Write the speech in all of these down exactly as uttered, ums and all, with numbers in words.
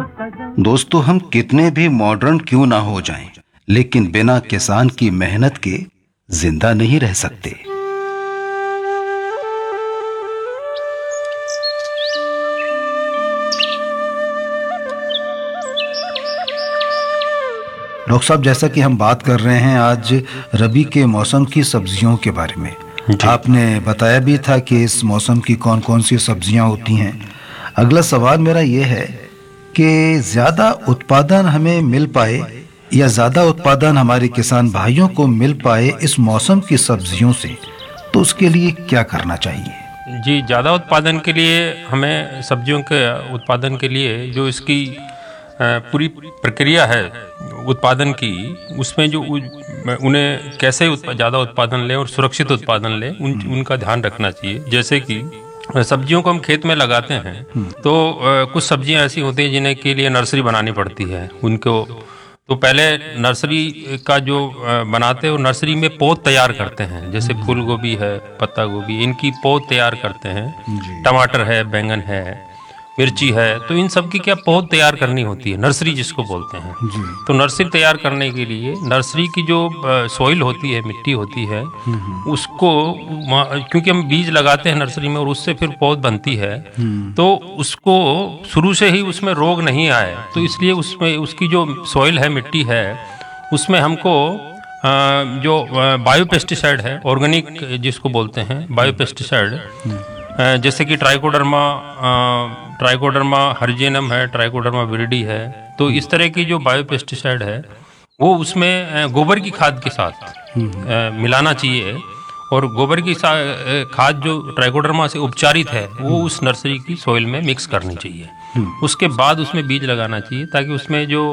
दोस्तों, हम कितने भी मॉडर्न क्यों ना हो जाएं, लेकिन बिना किसान की मेहनत के जिंदा नहीं रह सकते। डॉक्टर साहब, जैसा कि हम बात कर रहे हैं आज रबी के मौसम की सब्जियों के बारे में, आपने बताया भी था कि इस मौसम की कौन कौन सी सब्जियां होती हैं। अगला सवाल मेरा ये है कि ज़्यादा उत्पादन हमें मिल पाए या ज़्यादा उत्पादन हमारे किसान भाइयों को मिल पाए इस मौसम की सब्जियों से, तो उसके लिए क्या करना चाहिए? जी, ज़्यादा उत्पादन के लिए हमें सब्जियों के उत्पादन के लिए जो इसकी पूरी प्रक्रिया है उत्पादन की, उसमें जो उन्हें कैसे ज़्यादा उत्पादन लें और सुरक्षित उत्पादन लें, उन उनका ध्यान रखना चाहिए। जैसे कि सब्जियों को हम खेत में लगाते हैं तो कुछ सब्जियां ऐसी होती हैं जिन्हें के लिए नर्सरी बनानी पड़ती है। उनको तो पहले नर्सरी का जो बनाते हैं वो नर्सरी में पौध तैयार करते हैं। जैसे फूल गोभी है, पत्ता गोभी, इनकी पौध तैयार करते हैं। टमाटर है, बैंगन है, मिर्ची है, तो इन सब की क्या पौध तैयार करनी होती है, नर्सरी जिसको बोलते हैं। तो नर्सरी तैयार करने के लिए नर्सरी की जो सॉइल होती है, मिट्टी होती है, उसको क्योंकि हम बीज लगाते हैं नर्सरी में और उससे फिर पौध बनती है, तो उसको शुरू से ही उसमें रोग नहीं आए, तो इसलिए उसमें उसकी जो सॉइल है, मिट्टी है, उसमें हमको जो बायोपेस्टिसाइड है, ऑर्गेनिक जिसको बोलते हैं बायोपेस्टिसाइड, जैसे कि ट्राइकोडर्मा ट्राइकोडर्मा हर्जेनम है, ट्राइकोडर्मा विरिडी है, तो इस तरह की जो बायोपेस्टिसाइड है वो उसमें गोबर की खाद के साथ मिलाना चाहिए। और गोबर की खाद जो ट्राइकोडर्मा से उपचारित है वो उस नर्सरी की सॉइल में मिक्स करनी चाहिए। उसके बाद उसमें बीज लगाना चाहिए ताकि उसमें जो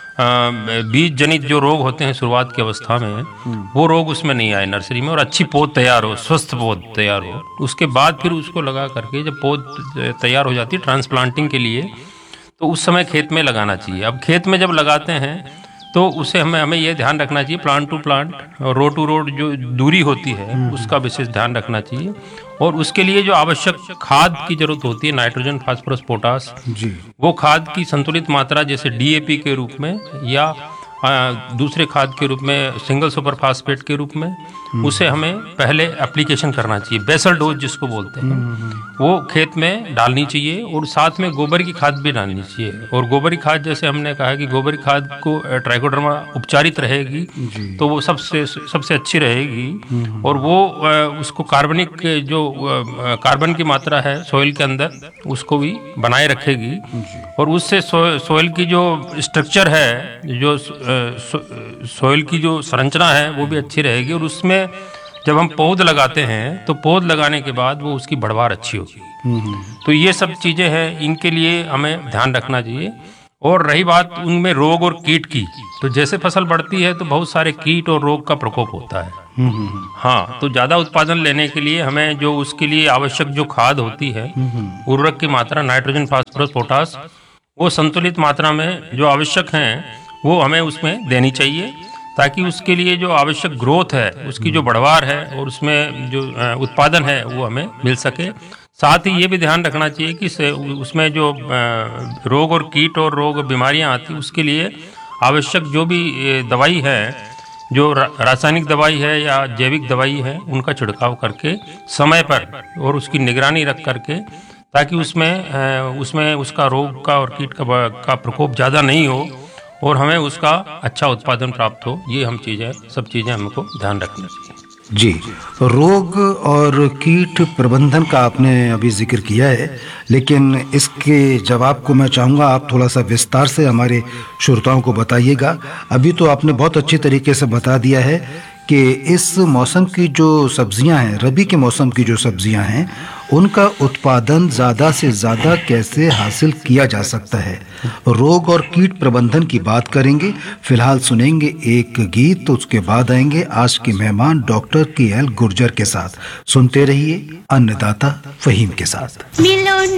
बीज जनित जो रोग होते हैं शुरुआत की अवस्था में, वो रोग उसमें नहीं आए नर्सरी में, और अच्छी पौध तैयार हो, स्वस्थ पौध तैयार हो। उसके बाद फिर उसको लगा करके जब पौध तैयार हो जाती है ट्रांसप्लांटिंग के लिए, तो उस समय खेत में लगाना चाहिए। अब खेत में जब लगाते हैं तो उसे हमें हमें ये ध्यान रखना चाहिए, प्लांट टू प्लांट और रोड टू रोड जो दूरी होती है उसका विशेष ध्यान रखना चाहिए। और उसके लिए जो आवश्यक खाद की जरूरत होती है, नाइट्रोजन, फास्फोरस, पोटास, वो खाद की संतुलित मात्रा जैसे डी ए पी के रूप में या दूसरे खाद के रूप में सिंगल सुपर फास्फेट के रूप में, उसे हमें पहले एप्लीकेशन करना चाहिए। बेसल डोज जिसको बोलते हैं, वो खेत में डालनी चाहिए और साथ में गोबर की खाद भी डालनी चाहिए। और गोबर की खाद, जैसे हमने कहा कि गोबर की खाद को ट्राइकोडर्मा उपचारित रहेगी तो वो सबसे सबसे अच्छी रहेगी। और वो उसको कार्बनिक जो कार्बन की मात्रा है सॉइल के अंदर, उसको भी बनाए रखेगी। और उससे सॉइल की जो स्ट्रक्चर है, जो सॉइल की जो संरचना है, वो भी अच्छी रहेगी। और उसमें जब हम पौध लगाते हैं तो पौध लगाने के बाद वो उसकी बढ़वार अच्छी होगी। तो ये सब चीजें हैं, इनके लिए हमें ध्यान रखना चाहिए। और रही बात उनमें रोग और कीट की, तो जैसे फसल बढ़ती है तो बहुत सारे कीट और रोग का प्रकोप होता है। हाँ, तो ज्यादा उत्पादन लेने के लिए हमें जो उसके लिए आवश्यक जो खाद होती है, उर्वरक की मात्रा, नाइट्रोजन, फास्फोरस, पोटास, वो संतुलित मात्रा में जो आवश्यक हैं वो हमें उसमें देनी चाहिए, ताकि उसके लिए जो आवश्यक ग्रोथ है, उसकी जो बढ़वार है और उसमें जो उत्पादन है वो हमें मिल सके। साथ ही ये भी ध्यान रखना चाहिए कि उसमें जो रोग और कीट और रोग बीमारियां आती, उसके लिए आवश्यक जो भी दवाई है, जो रासायनिक दवाई है या जैविक दवाई है, उनका छिड़काव करके समय पर और उसकी निगरानी रख करके, ताकि उसमें उसमें उसका रोग का और कीट का, का प्रकोप ज़्यादा नहीं हो और हमें उसका अच्छा उत्पादन प्राप्त हो। ये हम चीज़ें सब चीज़ें हमको ध्यान रखना चाहिए। जी, रोग और कीट प्रबंधन का आपने अभी जिक्र किया है, लेकिन इसके जवाब को मैं चाहूँगा आप थोड़ा सा विस्तार से हमारे श्रोताओं को बताइएगा। अभी तो आपने बहुत अच्छी तरीके से बता दिया है कि इस मौसम की जो सब्जियां हैं, रबी के मौसम की जो सब्जियां हैं, उनका उत्पादन ज़्यादा से ज़्यादा कैसे हासिल किया जा सकता है। रोग और कीट प्रबंधन की बात करेंगे। फिलहाल सुनेंगे एक गीत, तो उसके बाद आएंगे आज के मेहमान डॉक्टर के एल गुर्जर के साथ। सुनते रहिए अन्नदाता फहीम के साथ।